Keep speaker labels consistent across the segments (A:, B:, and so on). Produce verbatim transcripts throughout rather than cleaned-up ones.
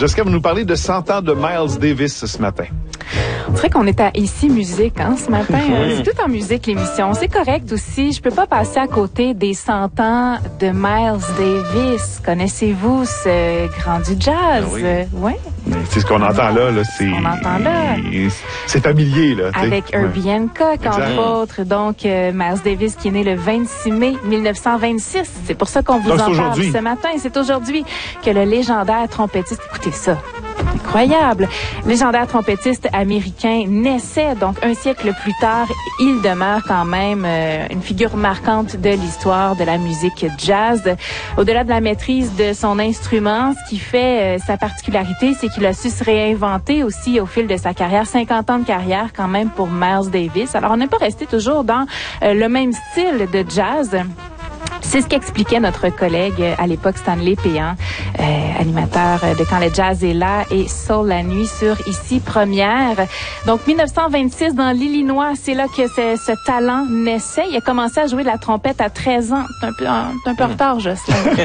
A: Jessica, vous nous parlez de cent ans de Miles Davis ce matin.
B: On dirait qu'on est à Ici Musique hein, ce matin. Oui. C'est tout en musique l'émission. C'est correct aussi. Je peux pas passer à côté des cent ans de Miles Davis. Connaissez-vous ce grand du jazz?
A: Oui.
B: Euh, ouais.
A: C'est ce qu'on entend là. là c'est,
B: on entend là.
A: C'est familier. Là,
B: avec Herbie ouais. Hancock, entre exact. autres. Donc, euh, Miles Davis qui est né le vingt-six mai mille neuf cent vingt-six. C'est pour ça qu'on vous Donc, en parle ce matin. C'est aujourd'hui que le légendaire trompettiste... Écoutez ça. Incroyable. Légendaire trompettiste américain naissait donc un siècle plus tard. Il demeure quand même euh, une figure marquante de l'histoire de la musique jazz. Au-delà de la maîtrise de son instrument, ce qui fait euh, sa particularité, c'est qu'il a su se réinventer aussi au fil de sa carrière. cinquante ans de carrière quand même pour Miles Davis. Alors, on n'est pas resté toujours dans euh, le même style de jazz. C'est ce qu'expliquait notre collègue à l'époque, Stanley Péan, euh, animateur de Quand le jazz est là et Soul la nuit sur Ici Première. Donc, mille neuf cent vingt-six, dans l'Illinois, c'est là que ce, ce talent naissait. Il a commencé à jouer de la trompette à treize ans. C'est un peu, un, un peu en retard, juste.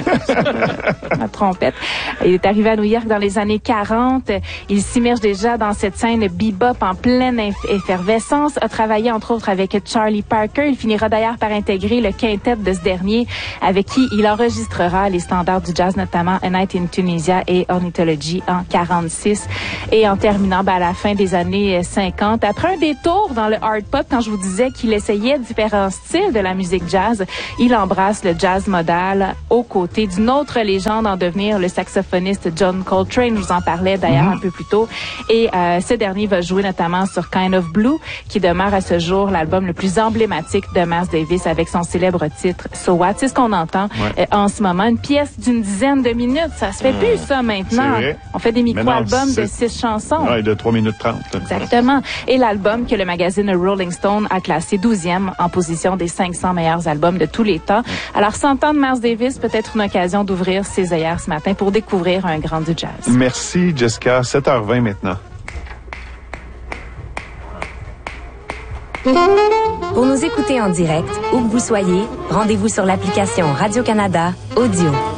B: La trompette. Il est arrivé à New York dans les années quarante. Il s'immerge déjà dans cette scène bebop en pleine effervescence. A travaillé, entre autres, avec Charlie Parker. Il finira d'ailleurs par intégrer le quintet de ce dernier, avec qui il enregistrera les standards du jazz, notamment A Night in Tunisia et Ornithology en quarante-six. Et en terminant ben, à la fin des années cinquante, après un détour dans le hard pop, quand je vous disais qu'il essayait différents styles de la musique jazz, il embrasse le jazz modal aux côtés d'une autre légende en devenir, le saxophoniste John Coltrane. Je vous en parlais d'ailleurs mm-hmm. un peu plus tôt. Et euh, ce dernier va jouer notamment sur Kind of Blue, qui demeure à ce jour l'album le plus emblématique de Miles Davis avec son célèbre titre So What. C'est ce qu'on entend ouais. euh, en ce moment. Une pièce d'une dizaine de minutes. Ça se fait mmh. plus, ça, maintenant. On fait des micro-albums de six chansons.
A: Oui, de trois minutes trente.
B: Exactement. Et l'album que le magazine Rolling Stone a classé douzième en position des cinq cents meilleurs albums de tous les temps. Mmh. Alors, cent ans de Miles Davis, peut-être une occasion d'ouvrir ses œillères ce matin pour découvrir un grand du jazz.
A: Merci, Jessica. sept heures vingt maintenant.
C: Pour nous écouter en direct, où que vous soyez, rendez-vous sur l'application Radio-Canada Audio.